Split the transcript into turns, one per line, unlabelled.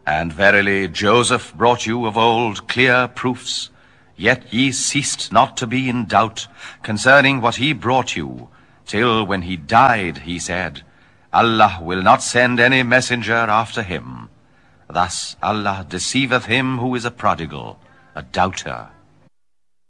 And verily Joseph brought you of old clear proofs, yet ye ceased not to be in doubt concerning what he brought you, till when he died he said, Allah will not send any messenger after him. Thus Allah deceiveth him who is a prodigal, a doubter.